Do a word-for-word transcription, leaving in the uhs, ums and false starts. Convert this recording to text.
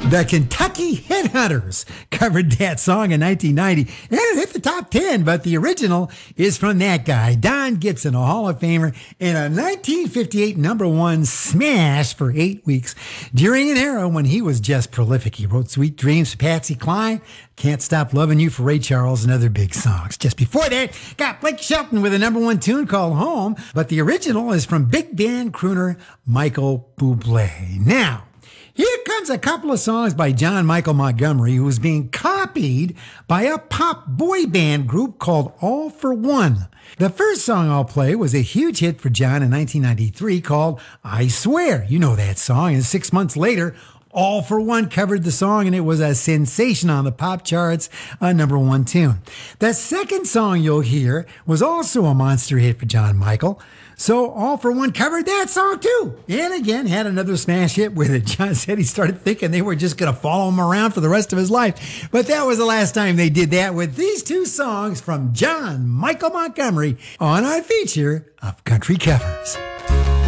The Kentucky Headhunters covered that song in nineteen ninety, and it hit the top ten, but the original is from that guy, Don Gibson, a Hall of Famer, and a nineteen fifty-eight number one smash for eight weeks during an era when he was just prolific. He wrote Sweet Dreams for Patsy Cline, Can't Stop Loving You for Ray Charles, and other big songs. Just before that, got Blake Shelton with a number one tune called Home, but the original is from big band crooner Michael Bublé. Now, here comes a couple of songs by John Michael Montgomery, who was being copied by a pop boy band group called All for One. The first song I'll play was a huge hit for John in nineteen ninety-three called I Swear. You know that song. And six months later, All for One covered the song, and it was a sensation on the pop charts, a number one tune. The second song you'll hear was also a monster hit for John Michael. So All for One covered that song too. And again, had another smash hit with it. John said he started thinking they were just going to follow him around for the rest of his life. But that was the last time they did that with these two songs from John Michael Montgomery on our feature of Country Covers.